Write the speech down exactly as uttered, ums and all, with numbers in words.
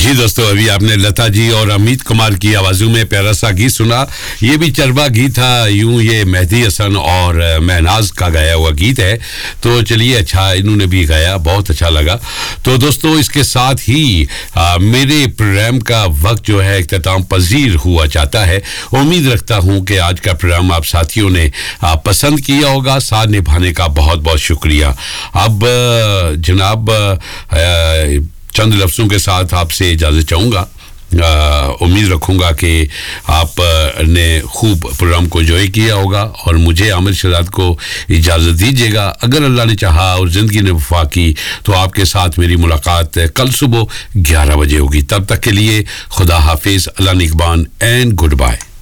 जी दोस्तों, अभी आपने लता जी और अमित कुमार की आवाज़ों में प्यारा सा गीत सुना। ये भी चरबा गीत था, यूं ये मेहदी हसन और महनाज का गाया हुआ गीत है। तो चलिए, अच्छा इन्होंने भी गाया, बहुत अच्छा लगा। तो दोस्तों, इसके साथ ही आ, मेरे प्रोग्राम का वक्त जो है इख्तिताम पजीर हुआ चाहता है। उम्मीद रखता हूँ कि आज का प्रोग्राम आप साथियों ने आ, पसंद किया होगा। साथ निभाने का बहुत बहुत शुक्रिया। अब जनाब आ, चंद लफ्ज़ों के साथ आपसे इजाज़त चाहूँगा। उम्मीद रखूँगा कि आप ने खूब प्रोग्राम को एंजॉय किया होगा और मुझे आमिर शहजाद को इजाज़त दीजिएगा। अगर अल्लाह ने चाहा और ज़िंदगी ने वफा की तो आपके साथ मेरी मुलाकात कल सुबह ग्यारह बजे होगी। तब तक के लिए खुदा हाफिज़, अल्लाह निगहबान एंड गुड बाय।